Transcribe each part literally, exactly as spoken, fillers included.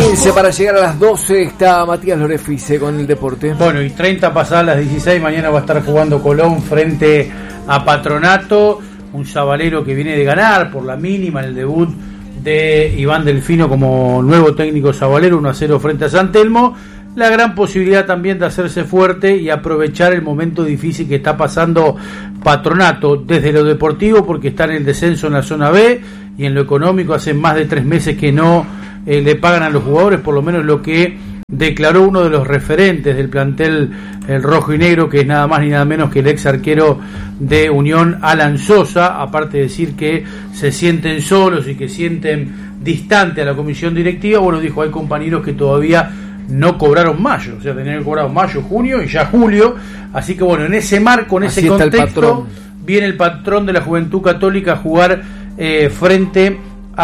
quince para llegar a las doce está Matías Lorefice con el deporte. Bueno, y treinta pasadas las dieciséis, mañana va a estar jugando Colón frente a Patronato, un sabalero que viene de ganar por la mínima en el debut de Iván Delfino como nuevo técnico sabalero, uno a cero frente a San Telmo. La gran posibilidad también de hacerse fuerte y aprovechar el momento difícil que está pasando Patronato desde lo deportivo, porque está en el descenso en la zona B, y en lo económico hace más de tres meses que no eh, le pagan a los jugadores, por lo menos lo que declaró uno de los referentes del plantel el rojo y negro, que es nada más ni nada menos que el ex arquero de Unión, Alan Sosa. Aparte de decir que se sienten solos y que sienten distante a la comisión directiva, bueno, dijo, hay compañeros que todavía no cobraron mayo, o sea, tenían que cobrar mayo, junio y ya julio, así que bueno, en ese marco, en así ese contexto, el viene el patrón de la Juventud Católica a jugar eh, frente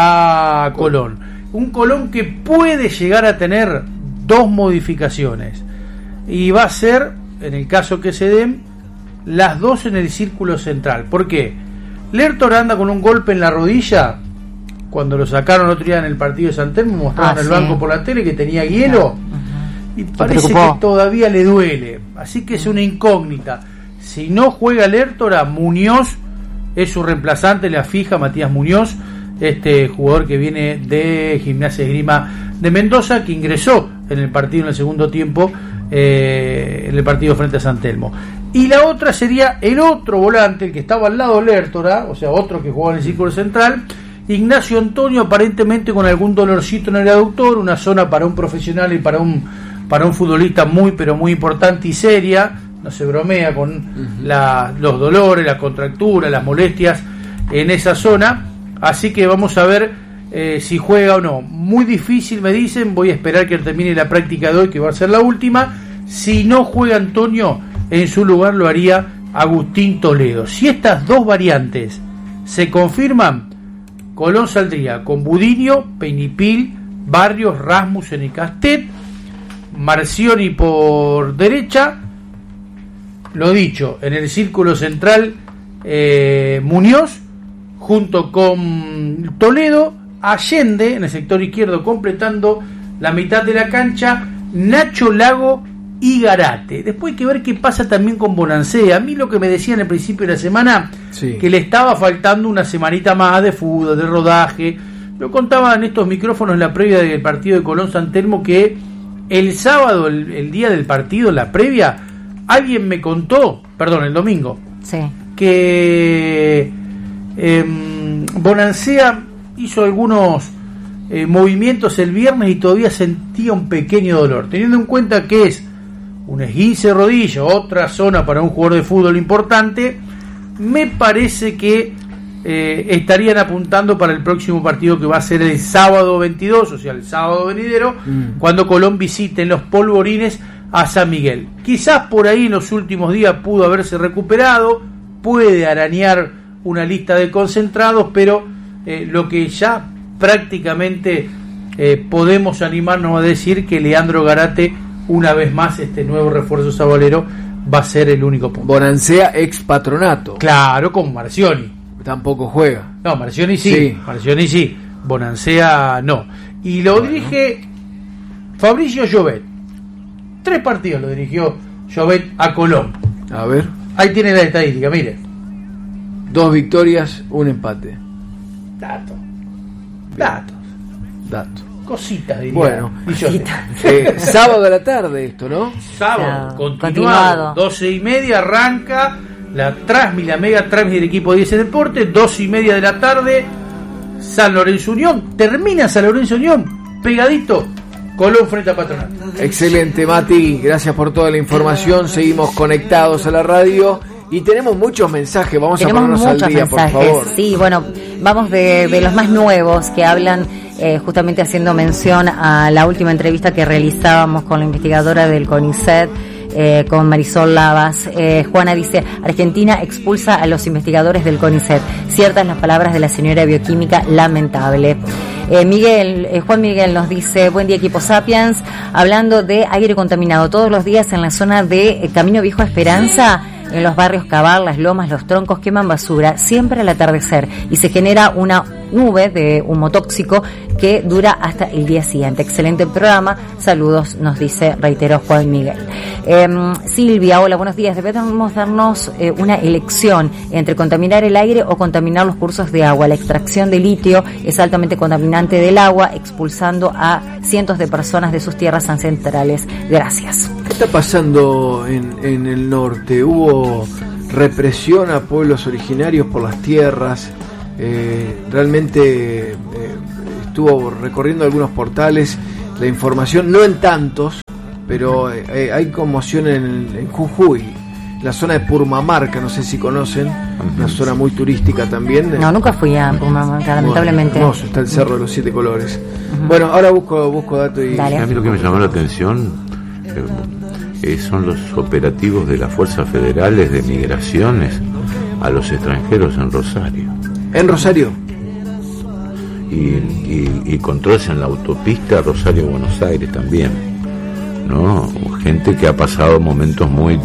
a Colón. Un Colón que puede llegar a tener dos modificaciones, y va a ser, en el caso que se den, las dos en el círculo central. ¿Por qué? Lertor anda con un golpe en la rodilla. Cuando lo sacaron otro día en el partido de San Telmo, mostraron ah, el sí. banco por la tele que tenía hielo, uh-huh. y parece que todavía le duele, así que es una incógnita. Si no juega Lertora, Muñoz es su reemplazante, la fija Matías Muñoz, este jugador que viene de Gimnasia Esgrima de Mendoza, que ingresó en el partido en el segundo tiempo, eh, en el partido frente a San Telmo. Y la otra sería el otro volante, el que estaba al lado de Lertora, o sea, otro que jugaba en el círculo central, Ignacio Antonio, aparentemente con algún dolorcito en el aductor, una zona para un profesional y para un para un futbolista muy pero muy importante y seria, no se bromea con uh-huh. la, los dolores, las contracturas, las molestias en esa zona, así que vamos a ver eh, si juega o no. Muy difícil me dicen, voy a esperar que termine la práctica de hoy, que va a ser la última. Si no juega Antonio, en su lugar lo haría Agustín Toledo. Si estas dos variantes se confirman, Colón saldría con Budiño, Peñipil, Barrios, Rasmussen y Castet, Marcioni por derecha, lo dicho, en el círculo central eh, Muñoz, junto con Toledo, Allende en el sector izquierdo completando la mitad de la cancha, Nacho Lago y Garate. Después hay que ver qué pasa también con Bonancea. A mí lo que me decían al principio de la semana, sí. que le estaba faltando una semanita más de fútbol, de rodaje. Lo contaba en estos micrófonos en la previa del partido de Colón San Telmo, que el sábado, el, el día del partido, la previa, alguien me contó, perdón, el domingo, sí. que eh, Bonancea hizo algunos eh, movimientos el viernes y todavía sentía un pequeño dolor, teniendo en cuenta que es un esguince de rodilla, otra zona para un jugador de fútbol importante. Me parece que eh, estarían apuntando para el próximo partido, que va a ser el sábado veintidós, o sea, el sábado venidero, mm. cuando Colón visite en los Polvorines a San Miguel. Quizás por ahí en los últimos días pudo haberse recuperado, puede arañar una lista de concentrados, pero eh, lo que ya prácticamente eh, podemos animarnos a decir que Leandro Garate, una vez más, este nuevo refuerzo sabalero, va a ser el único punto. Bonancea ex Patronato. Claro, con Marcioni. Tampoco juega. No, Marcioni sí, sí. Marcioni sí. Bonancea no. Y lo bueno. dirige Fabricio Llobet. Tres partidos lo dirigió Llobet a Colón. A ver. Ahí tiene la estadística, mire. Dos victorias, un empate. Datos. Datos. Datos. Cositas, diría. Bueno, eh, sábado de la tarde esto, ¿no? Sábado, no, continuado, continuado. doce y media arranca la Transmi, la mega Transmi del equipo diez Deportes, doce y media de la tarde, San Lorenzo Unión, termina San Lorenzo Unión, pegadito, Colón frente a Patronato. Excelente, Mati, gracias por toda la información, seguimos conectados a la radio. Y tenemos muchos mensajes, vamos tenemos a ponernos al día, mensajes, por favor. Sí, bueno, vamos de, de los más nuevos que hablan, eh, justamente haciendo mención a la última entrevista que realizábamos con la investigadora del CONICET, eh, con Marisol Lavas. Eh, Juana dice, Argentina expulsa a los investigadores del CONICET. Ciertas las palabras de la señora bioquímica, lamentable. Eh, Miguel, eh, Juan Miguel nos dice, buen día equipo Sapiens, hablando de aire contaminado todos los días en la zona de eh, Camino Viejo a Esperanza, en los barrios Cabal, Las Lomas, Los Troncos, queman basura siempre al atardecer y se genera una nube de humo tóxico que dura hasta el día siguiente. Excelente programa, saludos, nos dice, reiteró Juan Miguel. Eh, Silvia, hola, buenos días. Debemos darnos eh, una elección entre contaminar el aire o contaminar los cursos de agua. La extracción de litio es altamente contaminante del agua, expulsando a cientos de personas de sus tierras ancestrales. Gracias. ¿Qué está pasando en, en el norte? ¿Hubo represión a pueblos originarios por las tierras? Eh, realmente eh, estuvo recorriendo algunos portales la información, no en tantos, pero eh, hay conmoción en, en Jujuy, la zona de Purmamarca, no sé si conocen, una zona muy turística también. No, nunca fui a Purmamarca, lamentablemente. Bueno, hermoso, está el Cerro de los Siete Colores. Uh-huh. Bueno, ahora busco busco datos y... Dale. A mí lo que me llamó la atención eh, son los operativos de las fuerzas federales de migraciones a los extranjeros en Rosario. ¿En Rosario? Y, y, y controles en la autopista Rosario-Buenos Aires también, ¿no? Gente que ha pasado momentos muy,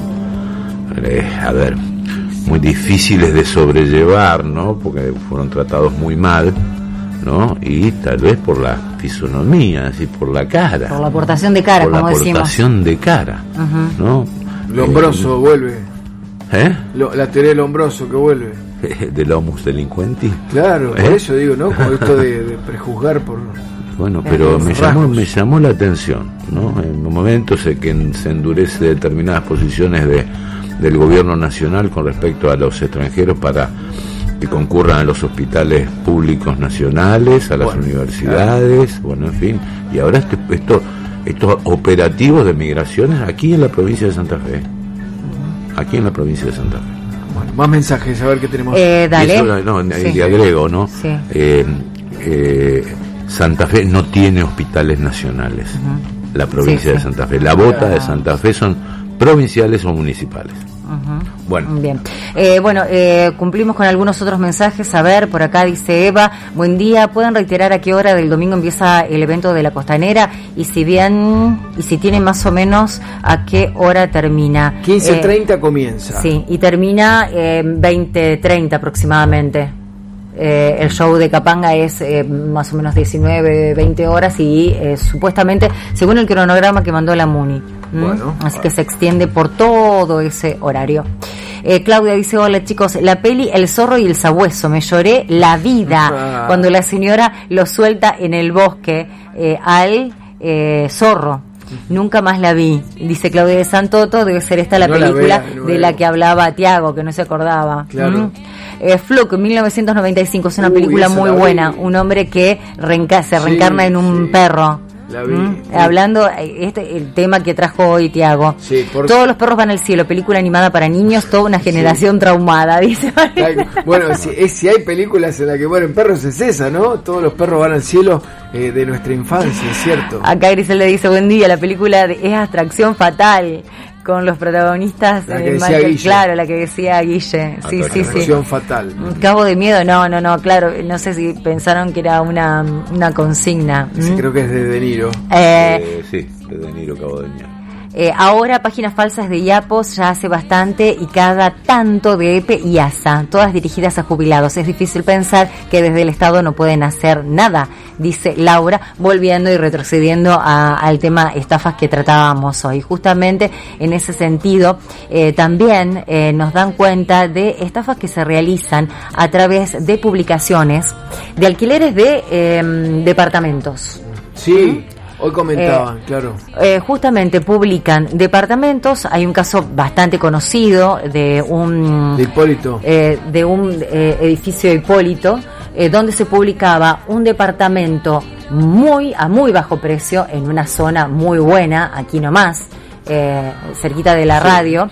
eh, a ver, muy difíciles de sobrellevar, ¿no? Porque fueron tratados muy mal, ¿no? Y tal vez por la fisonomía, así por la cara. Por la aportación de cara, por como la decimos. Por la aportación de cara, uh-huh. ¿no? Lombroso eh, vuelve. ¿Eh? Lo, la teoría del Lombroso que vuelve. ¿Del homus delinquenti? Claro, ¿eh? Por eso digo, ¿no? Como esto de, de prejuzgar por... Bueno, pero me llamó, me llamó la atención, ¿no? En un momento sé que se endurece determinadas posiciones de, del gobierno nacional con respecto a los extranjeros para que concurran a los hospitales públicos nacionales, a las bueno, universidades, claro. Bueno, en fin. Y ahora esto, esto, estos operativos de migraciones aquí en la provincia de Santa Fe. Aquí en la provincia de Santa Fe. Bueno, más mensajes, a ver qué tenemos. Eh, dale. Eso, no, sí. Le agrego, ¿no? Sí. Eh, eh, Santa Fe no tiene hospitales nacionales. Uh-huh. La provincia sí, sí. de Santa Fe. La bota de Santa Fe son provinciales o municipales. Uh-huh. Bueno. Bien. Eh, bueno, eh, cumplimos con algunos otros mensajes. A ver, por acá dice Eva, buen día, ¿pueden reiterar a qué hora del domingo empieza el evento de la Costanera? Y si bien, y si tienen más o menos a qué hora termina. quince treinta eh, comienza. Sí, y termina eh, veinte treinta aproximadamente. Eh, el show de Capanga es eh, más o menos diecinueve, veinte horas y eh, supuestamente, según el cronograma que mandó la Muni. ¿Mm? Bueno, así bueno. que se extiende por todo ese horario. Eh, Claudia dice, hola chicos, la peli El zorro y el sabueso, me lloré la vida ah. cuando la señora lo suelta en el bosque eh, al eh, zorro. Nunca más la vi, dice Claudia de Santoto, debe ser esta la no película la vea, de la que hablaba Tiago, que no se acordaba. Claro. ¿Mm? Eh, Fluke, mil novecientos noventa y cinco, es una Uy, película muy buena, vi. Un hombre que reenca- se sí, reencarna en un sí. perro. La vi, ¿Mm? sí. Hablando, este el tema que trajo hoy Tiago. Sí, por... Todos los perros van al cielo, película animada para niños, toda una generación sí. traumada, dice. Bueno, si, es, si hay películas en las que mueren perros es esa, ¿no? Todos los perros van al cielo eh, de nuestra infancia, es cierto. Acá Grisel le dice, buen día, la película de, es Atracción Fatal. Con los protagonistas, la que eh, Michael, Guille. Claro, la que decía Guille. Sí, sí, sí. Fatal. Cabo de Miedo, no, no, no, claro, no sé si pensaron que era una, una consigna. Sí, ¿Mm? Creo que es de De Niro. Eh, eh, sí, de De Niro, Cabo de Miedo. Eh, ahora páginas falsas de IAPOS ya hace bastante y cada tanto de E P E y ASA, todas dirigidas a jubilados. Es difícil pensar que desde el Estado no pueden hacer nada, dice Laura, volviendo y retrocediendo a, al tema estafas que tratábamos hoy. Justamente en ese sentido eh, también eh, nos dan cuenta de estafas que se realizan a través de publicaciones de alquileres de eh, departamentos. Sí. ¿Mm? Hoy comentaban, eh, claro. Eh, justamente publican departamentos. Hay un caso bastante conocido de un de Hipólito, eh, de un eh, edificio de Hipólito, eh, donde se publicaba un departamento muy a muy bajo precio en una zona muy buena, aquí nomás, eh, cerquita de la sí. radio.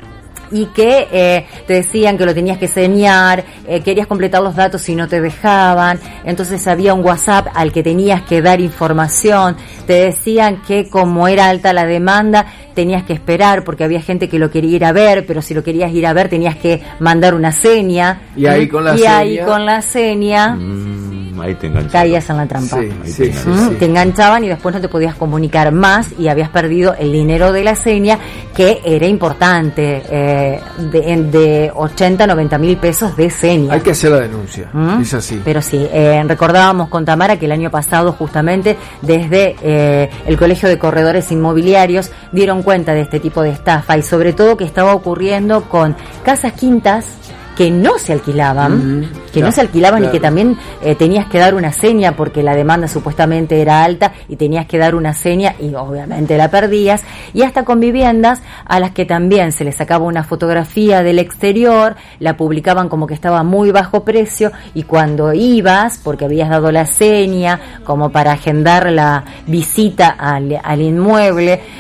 Y que eh, te decían que lo tenías que señar, eh, querías completar los datos y no te dejaban, entonces había un WhatsApp al que tenías que dar información, te decían que como era alta la demanda tenías que esperar porque había gente que lo quería ir a ver, pero si lo querías ir a ver tenías que mandar una seña. Y ahí con la y seña. ahí con la seña. Mm, ahí te enganchaban. Caías en la trampa. Sí, Ahí sí, te sí, ¿Mm? sí. Te enganchaban y después no te podías comunicar más y habías perdido el dinero de la seña, que era importante, eh, de, de ochenta, noventa mil pesos de seña. Hay que hacer la denuncia, ¿Mm? es así. Pero sí, eh, recordábamos con Tamara que el año pasado justamente desde eh, el Colegio de Corredores Inmobiliarios dieron cuenta de este tipo de estafa y sobre todo que estaba ocurriendo con casas quintas que no se alquilaban, Mm, que claro, no se alquilaban claro. y que también eh, tenías que dar una seña porque la demanda supuestamente era alta y tenías que dar una seña y obviamente la perdías, y hasta con viviendas a las que también se les sacaba una fotografía del exterior, la publicaban como que estaba muy bajo precio y cuando ibas, porque habías dado la seña como para agendar la visita al, al inmueble,